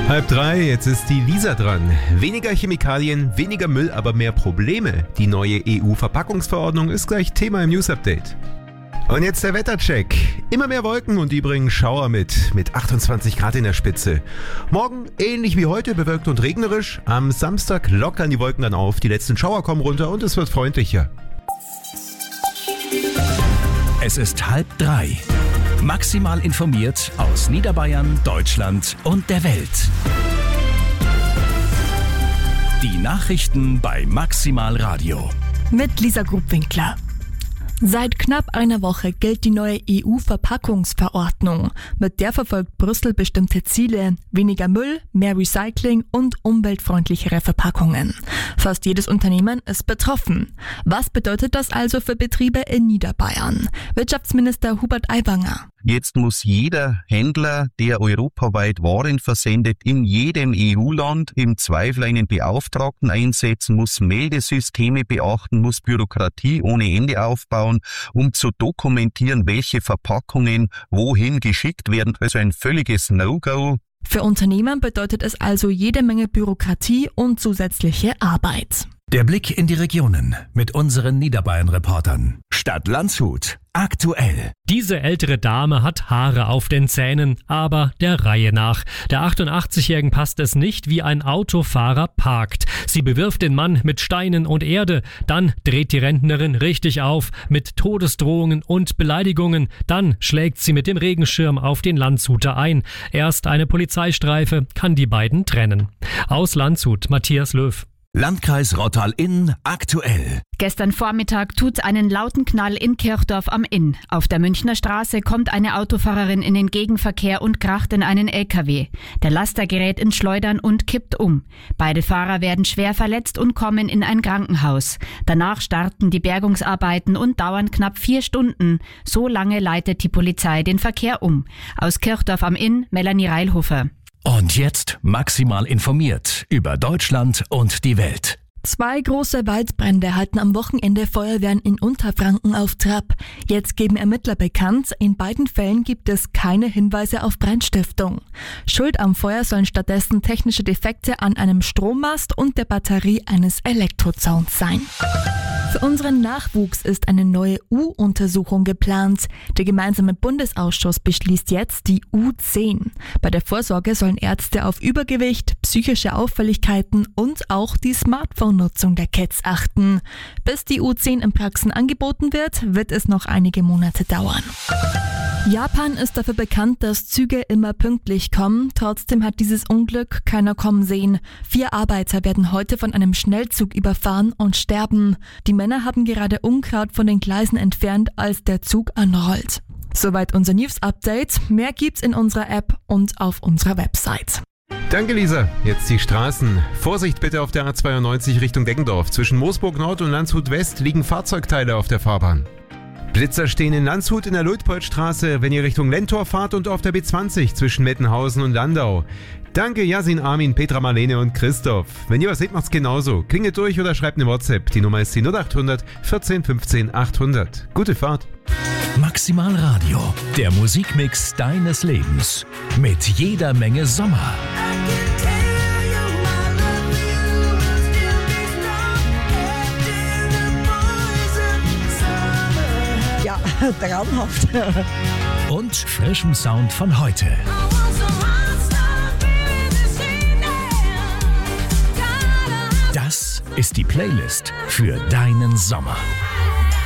2:30, jetzt ist die Lisa dran. Weniger Chemikalien, weniger Müll, aber mehr Probleme. Die neue EU-Verpackungsverordnung ist gleich Thema im News-Update. Und jetzt der Wettercheck. Immer mehr Wolken und die bringen Schauer mit 28 Grad in der Spitze. Morgen ähnlich wie heute, bewölkt und regnerisch. Am Samstag lockern die Wolken dann auf, die letzten Schauer kommen runter und es wird freundlicher. Es ist 2:30. Maximal informiert aus Niederbayern, Deutschland und der Welt. Die Nachrichten bei Maximal Radio. Mit Lisa Grubwinkler. Seit knapp einer Woche gilt die neue EU-Verpackungsverordnung. Mit der verfolgt Brüssel bestimmte Ziele: weniger Müll, mehr Recycling und umweltfreundlichere Verpackungen. Fast jedes Unternehmen ist betroffen. Was bedeutet das also für Betriebe in Niederbayern? Wirtschaftsminister Hubert Aiwanger. Jetzt muss jeder Händler, der europaweit Waren versendet, in jedem EU-Land im Zweifel einen Beauftragten einsetzen, muss Meldesysteme beachten, muss Bürokratie ohne Ende aufbauen, um zu dokumentieren, welche Verpackungen wohin geschickt werden. Also ein völliges No-Go. Für Unternehmen bedeutet es also jede Menge Bürokratie und zusätzliche Arbeit. Der Blick in die Regionen mit unseren Niederbayern-Reportern. Stadt Landshut. Aktuell. Diese ältere Dame hat Haare auf den Zähnen, aber der Reihe nach. Der 88-Jährigen passt es nicht, wie ein Autofahrer parkt. Sie bewirft den Mann mit Steinen und Erde. Dann dreht die Rentnerin richtig auf mit Todesdrohungen und Beleidigungen. Dann schlägt sie mit dem Regenschirm auf den Landshuter ein. Erst eine Polizeistreife kann die beiden trennen. Aus Landshut, Matthias Löw. Landkreis Rottal-Inn aktuell. Gestern Vormittag tut einen lauten Knall in Kirchdorf am Inn. Auf der Münchner Straße kommt eine Autofahrerin in den Gegenverkehr und kracht in einen LKW. Der Laster gerät ins Schleudern und kippt um. Beide Fahrer werden schwer verletzt und kommen in ein Krankenhaus. Danach starten die Bergungsarbeiten und dauern knapp 4 Stunden. So lange leitet die Polizei den Verkehr um. Aus Kirchdorf am Inn, Melanie Reilhofer. Und jetzt maximal informiert über Deutschland und die Welt. 2 große Waldbrände halten am Wochenende Feuerwehren in Unterfranken auf Trab. Jetzt geben Ermittler bekannt, in beiden Fällen gibt es keine Hinweise auf Brandstiftung. Schuld am Feuer sollen stattdessen technische Defekte an einem Strommast und der Batterie eines Elektrozauns sein. Für unseren Nachwuchs ist eine neue U-Untersuchung geplant. Der gemeinsame Bundesausschuss beschließt jetzt die U10. Bei der Vorsorge sollen Ärzte auf Übergewicht, psychische Auffälligkeiten und auch die Smartphone-Nutzung der Kids achten. Bis die U10 in Praxen angeboten wird es noch einige Monate dauern. Japan ist dafür bekannt, dass Züge immer pünktlich kommen. Trotzdem hat dieses Unglück keiner kommen sehen. 4 Arbeiter werden heute von einem Schnellzug überfahren und sterben. Die Männer haben gerade Unkraut von den Gleisen entfernt, als der Zug anrollt. Soweit unser News-Update. Mehr gibt's in unserer App und auf unserer Website. Danke, Lisa. Jetzt die Straßen. Vorsicht bitte auf der A92 Richtung Deggendorf. Zwischen Moosburg Nord und Landshut West liegen Fahrzeugteile auf der Fahrbahn. Blitzer stehen in Landshut in der Luitpoldstraße, wenn ihr Richtung Lentor fahrt, und auf der B20 zwischen Mettenhausen und Landau. Danke Yasin, Armin, Petra, Marlene und Christoph. Wenn ihr was seht, macht's genauso. Klingelt durch oder schreibt eine WhatsApp. Die Nummer ist die 0800 14 15 800. Gute Fahrt. Maximal Radio, der Musikmix deines Lebens. Mit jeder Menge Sommer. Ja, traumhaft. Und frischem Sound von heute. Das ist die Playlist für deinen Sommer.